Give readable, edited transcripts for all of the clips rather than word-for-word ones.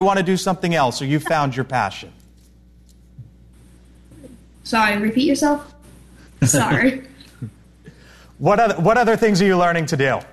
want to do something else, or you found your passion? Sorry, repeat yourself? Sorry. What other things are you learning to do?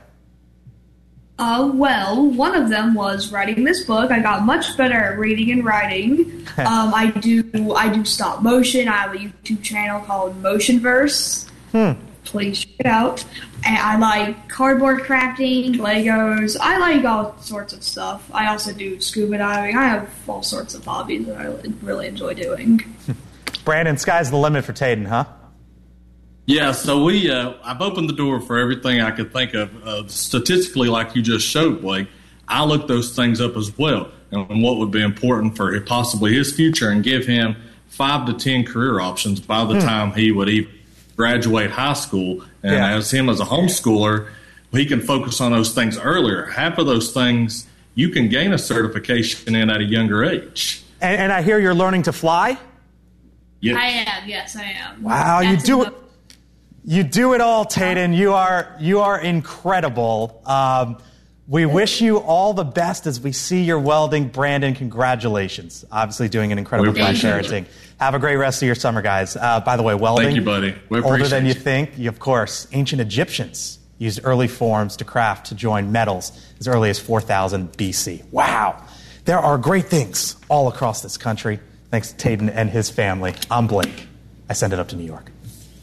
Well, one of them was writing this book. I got much better at reading and writing. I do stop motion. I have a YouTube channel called Motionverse. Please check it out. And I like cardboard crafting, Legos. I like all sorts of stuff. I also do scuba diving. I have all sorts of hobbies that I really enjoy doing. Brandon, sky's the limit for Tayden, huh? Yeah, so I've opened the door for everything I could think of. Statistically, like you just showed, Blake, I looked those things up as well, and what would be important for possibly his future, and give him 5 to 10 career options by the time he would even graduate high school. And as him as a homeschooler, he can focus on those things earlier. Half of those things you can gain a certification in at a younger age. And I hear you're learning to fly? Yeah. I am. Yes, I am. Wow, you do it all, Tayden. You are incredible. We wish you all the best as we see your welding. Brandon, congratulations. Obviously doing an incredible job parenting. Have a great rest of your summer, guys. By the way, welding. Thank you, buddy. Older than you think. Of course, ancient Egyptians used early forms to craft to join metals as early as 4000 BC. Wow. There are great things all across this country. Thanks to Tayden and his family. I'm Blake. I send it up to New York.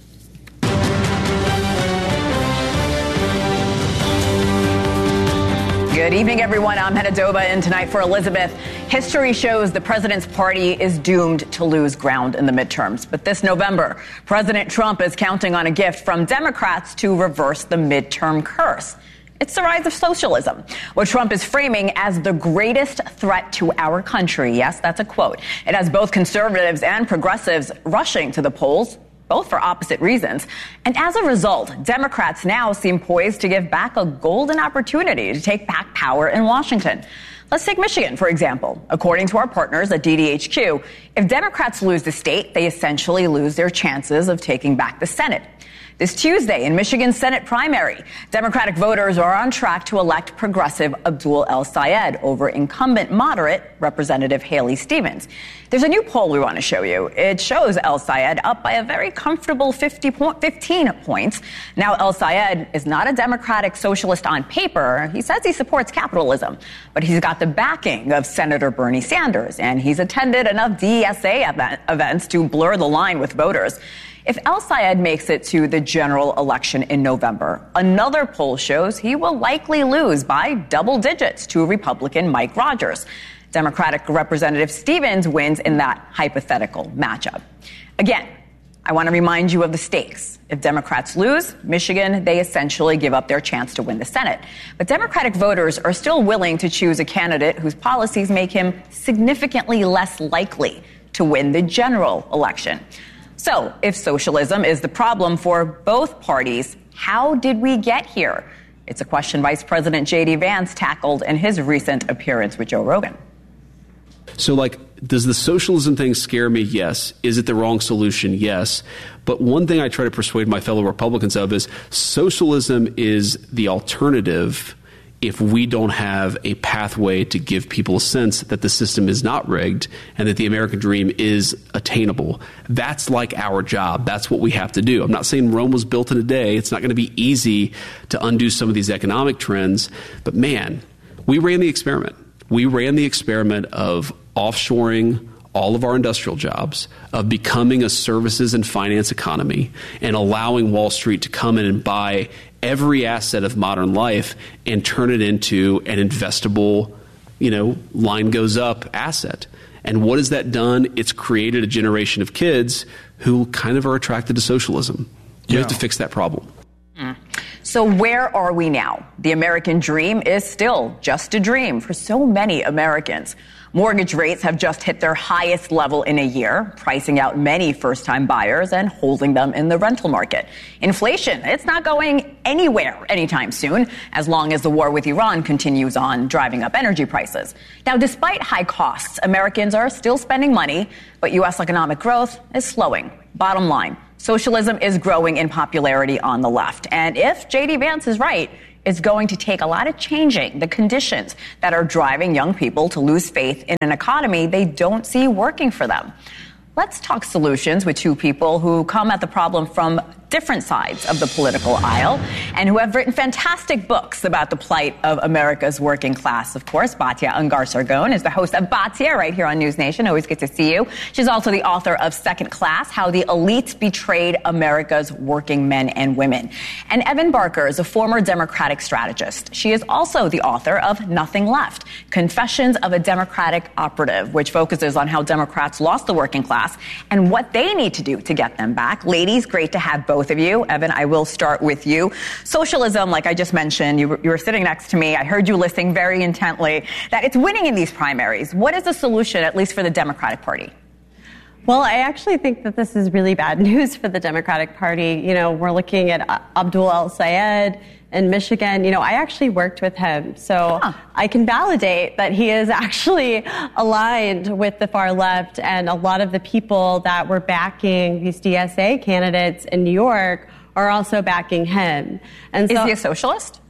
Good evening, everyone. I'm Hannah Doba, and tonight for Elizabeth, history shows the president's party is doomed to lose ground in the midterms. But this November, President Trump is counting on a gift from Democrats to reverse the midterm curse. It's the rise of socialism, what Trump is framing as the greatest threat to our country. Yes, that's a quote. It has both conservatives and progressives rushing to the polls, both for opposite reasons. And as a result, Democrats now seem poised to give back a golden opportunity to take back power in Washington. Let's take Michigan, for example. According to our partners at DDHQ, if Democrats lose the state, they essentially lose their chances of taking back the Senate. This Tuesday in Michigan's Senate primary, Democratic voters are on track to elect progressive Abdul El-Sayed over incumbent moderate Representative Haley Stevens. There's a new poll we want to show you. It shows El-Sayed up by a very comfortable 15 points. Now, El-Sayed is not a Democratic socialist on paper. He says he supports capitalism, but he's got the backing of Senator Bernie Sanders, and he's attended enough DSA events to blur the line with voters. If El-Sayed makes it to the general election in November, another poll shows he will likely lose by double digits to Republican Mike Rogers. Democratic Representative Stevens wins in that hypothetical matchup. Again, I want to remind you of the stakes. If Democrats lose Michigan, they essentially give up their chance to win the Senate. But Democratic voters are still willing to choose a candidate whose policies make him significantly less likely to win the general election. So, if socialism is the problem for both parties, how did we get here? It's a question Vice President J.D. Vance tackled in his recent appearance with Joe Rogan. So, does the socialism thing scare me? Yes. Is it the wrong solution? Yes. But one thing I try to persuade my fellow Republicans of is socialism is the alternative if we don't have a pathway to give people a sense that the system is not rigged and that the American dream is attainable. That's our job. That's what we have to do. I'm not saying Rome was built in a day. It's not going to be easy to undo some of these economic trends. But man, we ran the experiment. We ran the experiment of offshoring all of our industrial jobs, of becoming a services and finance economy, and allowing Wall Street to come in and buy every asset of modern life and turn it into an investable, line goes up asset. And what has that done? It's created a generation of kids who kind of are attracted to socialism. We have to fix that problem. So where are we now? The American dream is still just a dream for so many Americans. Mortgage rates have just hit their highest level in a year, pricing out many first-time buyers and holding them in the rental market. Inflation, it's not going anywhere anytime soon, as long as the war with Iran continues on driving up energy prices. Now, despite high costs, Americans are still spending money, but U.S. economic growth is slowing. Bottom line, socialism is growing in popularity on the left. And if J.D. Vance is right, is going to take a lot of changing the conditions that are driving young people to lose faith in an economy they don't see working for them. Let's talk solutions with two people who come at the problem from different sides of the political aisle and who have written fantastic books about the plight of America's working class. Of course, Batya Ungar-Sargon is the host of Batya right here on News Nation. Always good to see you. She's also the author of Second Class, How the Elites Betrayed America's Working Men and Women. And Evan Barker is a former Democratic strategist. She is also the author of Nothing Left, Confessions of a Democratic Operative, which focuses on how Democrats lost the working class and what they need to do to get them back. Ladies, great to have both of you. Evan, I will start with you. Socialism, like I just mentioned, you were sitting next to me. I heard you listening very intently, that it's winning in these primaries. What is the solution, at least for the Democratic Party? Well, I actually think that this is really bad news for the Democratic Party. You know, we're looking at Abdul El-Sayed in Michigan. You know, I actually worked with him, so I can validate that he is actually aligned with the far left, and a lot of the people that were backing these DSA candidates in New York are also backing him. And so, is he a socialist?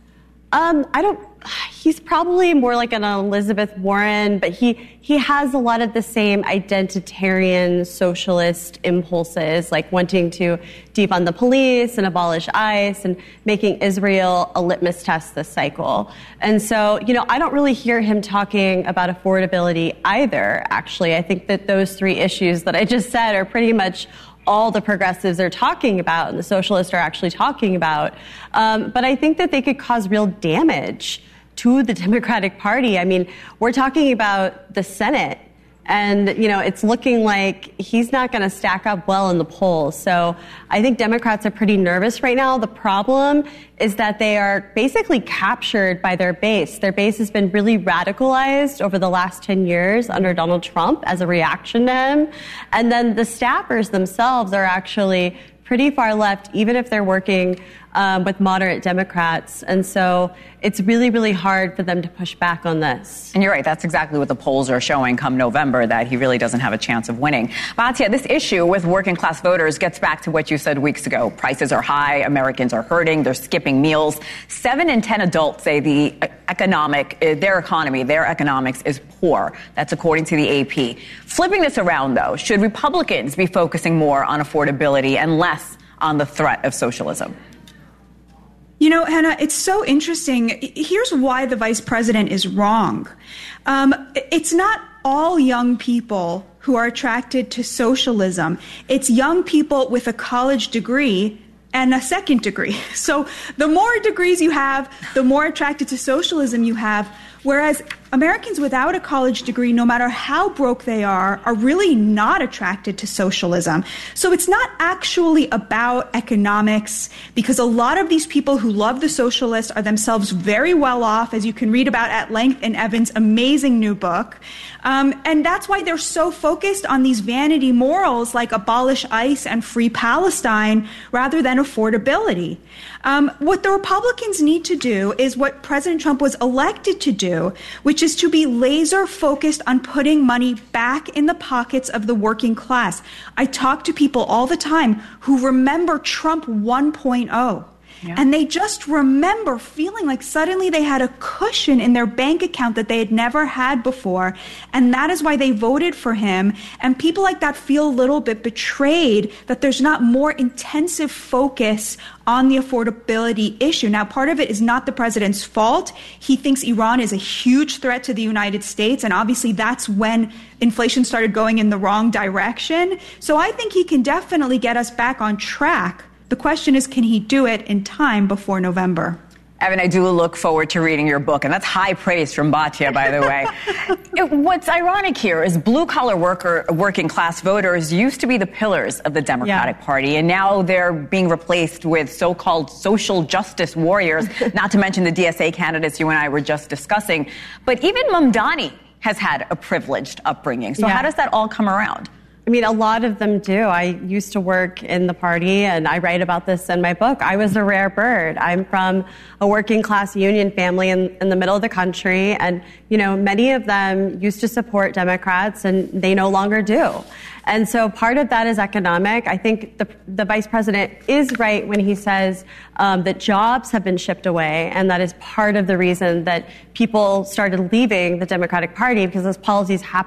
He's probably more like an Elizabeth Warren, but he has a lot of the same identitarian socialist impulses, like wanting to defund the police and abolish ICE and making Israel a litmus test this cycle. And so, you know, I don't really hear him talking about affordability either, actually. I think that those three issues that I just said are pretty much all the progressives are talking about and the socialists are actually talking about. But I think that they could cause real damage to the Democratic Party. I mean, we're talking about the Senate, and, you know, it's looking like he's not going to stack up well in the polls. So I think Democrats are pretty nervous right now. The problem is that they are basically captured by their base. Their base has been really radicalized over the last 10 years under Donald Trump as a reaction to him. And then the staffers themselves are actually pretty far left, even if they're working with moderate Democrats. And so it's really, really hard for them to push back on this. And you're right. That's exactly what the polls are showing come November, that he really doesn't have a chance of winning. Batya, this issue with working class voters gets back to what you said weeks ago. Prices are high. Americans are hurting. They're skipping meals. 7 in 10 adults say their economics is poor. That's according to the AP. Flipping this around, though, should Republicans be focusing more on affordability and less on the threat of socialism? You know, Hannah, it's so interesting. Here's why the vice president is wrong. It's not all young people who are attracted to socialism. It's young people with a college degree and a second degree. So the more degrees you have, the more attracted to socialism you have. Whereas Americans without a college degree, no matter how broke they are really not attracted to socialism. So it's not actually about economics, because a lot of these people who love the socialists are themselves very well off, as you can read about at length in Evan's amazing new book. And that's why they're so focused on these vanity morals like abolish ICE and free Palestine rather than affordability. What the Republicans need to do is what President Trump was elected to do, which is to be laser focused on putting money back in the pockets of the working class. I talk to people all the time who remember Trump 1.0. Yeah. And they just remember feeling like suddenly they had a cushion in their bank account that they had never had before. And that is why they voted for him. And people like that feel a little bit betrayed that there's not more intensive focus on the affordability issue. Now, part of it is not the president's fault. He thinks Iran is a huge threat to the United States. And obviously that's when inflation started going in the wrong direction. So I think he can definitely get us back on track. The question is, can he do it in time before November? Evan, I do look forward to reading your book, and that's high praise from Batya, by the way. What's ironic here is blue-collar working class voters used to be the pillars of the Democratic Party, and now they're being replaced with so-called social justice warriors, not to mention the DSA candidates you and I were just discussing. But even Mamdani has had a privileged upbringing. So how does that all come around? I mean, a lot of them do. I used to work in the party, and I write about this in my book. I was a rare bird. I'm from a working class union family in the middle of the country, and, many of them used to support Democrats, and they no longer do. And so part of that is economic. I think the vice president is right when he says that jobs have been shipped away, and that is part of the reason that people started leaving the Democratic Party, because those policies happen